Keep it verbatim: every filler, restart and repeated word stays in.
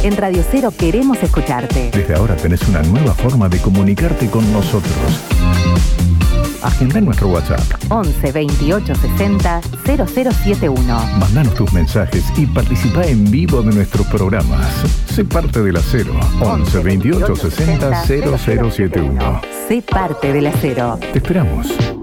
En Radio Cero queremos escucharte. Desde ahora tenés una nueva forma de comunicarte con nosotros. Agenda en nuestro WhatsApp once veintiocho sesenta cero cero siete uno. Mandanos tus mensajes y participa en vivo de nuestros programas. Sé parte de la Cero. once veintiocho sesenta cero cero siete uno. Sé parte de la Cero. Te esperamos.